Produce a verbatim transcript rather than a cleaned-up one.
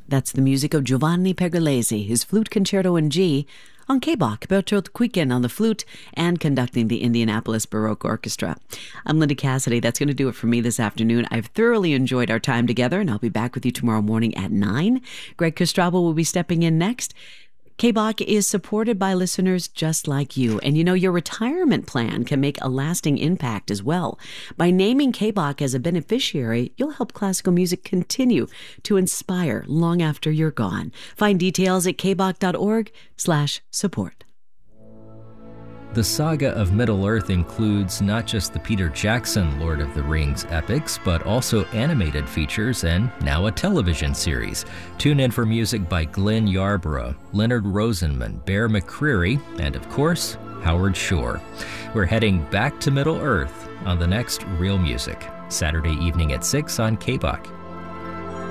That's the music of Giovanni Pergolesi, his Flute Concerto in G, on K B O C, Bertolt Kuiken on the flute and conducting the Indianapolis Baroque Orchestra. I'm Linda Cassidy. That's going to do it for me this afternoon. I've thoroughly enjoyed our time together, and I'll be back with you tomorrow morning at nine. Greg Kostrabo will be stepping in next. K B O C is supported by listeners just like you. And you know, your retirement plan can make a lasting impact as well. By naming K B O C as a beneficiary, you'll help classical music continue to inspire long after you're gone. Find details at kboc.org slash support. The saga of Middle-earth includes not just the Peter Jackson Lord of the Rings epics, but also animated features and now a television series. Tune in for music by Glenn Yarborough, Leonard Rosenman, Bear McCreary, and of course, Howard Shore. We're heading back to Middle-earth on the next Real Music, Saturday evening at six on K B O C.